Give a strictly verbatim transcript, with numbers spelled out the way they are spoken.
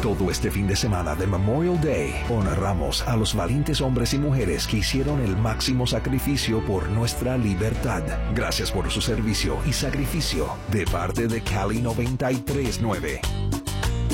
Todo este fin de semana de Memorial Day, honramos a los valientes hombres y mujeres que hicieron el máximo sacrificio por nuestra libertad. Gracias por su servicio y sacrificio de parte de Cali noventa y tres punto nueve.